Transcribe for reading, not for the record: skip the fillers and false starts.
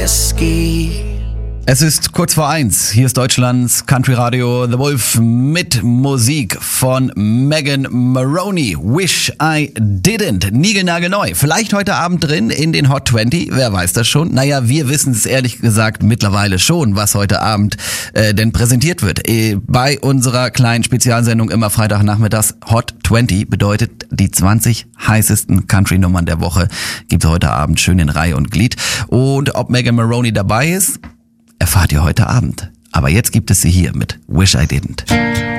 whiskey. Es ist kurz vor 1. Hier ist Deutschlands Country Radio The Wolf mit Musik von Megan Moroney. Wish I Didn't. Niegelnagelneu. Vielleicht heute Abend drin in den Hot 20. Wer weiß das schon? Naja, wir wissen es ehrlich gesagt mittlerweile schon, was heute Abend denn präsentiert wird. Bei unserer kleinen Spezialsendung immer Freitagnachmittags Hot 20 bedeutet die 20 heißesten Country-Nummern der Woche. Gibt es heute Abend schön in Reihe und Glied. Und ob Megan Moroney dabei ist, erfahrt ihr heute Abend. Aber jetzt gibt es sie hier mit Wish I Didn't.